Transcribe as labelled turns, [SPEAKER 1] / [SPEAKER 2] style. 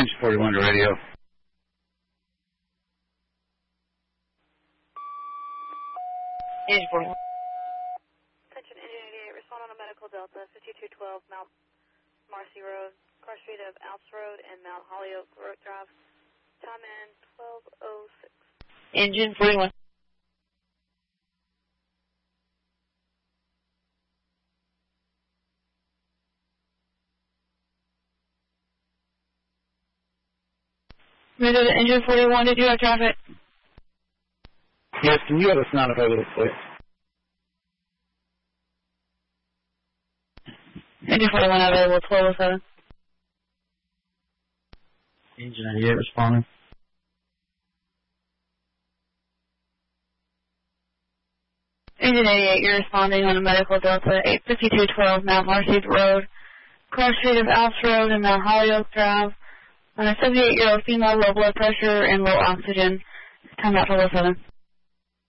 [SPEAKER 1] Engine 41 to radio.
[SPEAKER 2] Engine 41.
[SPEAKER 3] Attention, Engine 88, respond on a medical Delta, 5212 Mount Marcy Road, cross street of Alps Road and Mount Holyoke Road Drive. Time in 12:06.
[SPEAKER 2] Engine 41. Radio to Engine 41, did you have traffic?
[SPEAKER 1] Yes, can you have a sonographer, please?
[SPEAKER 2] Engine 41 available, 1207.
[SPEAKER 1] Engine 88 responding.
[SPEAKER 2] Engine 88, you're responding on a medical Delta, 85212 Mount Marcy Road, cross street of Alps Road and Mount Holyoke Drive. On a 78-year-old female, low blood pressure and low oxygen. Time out 1207.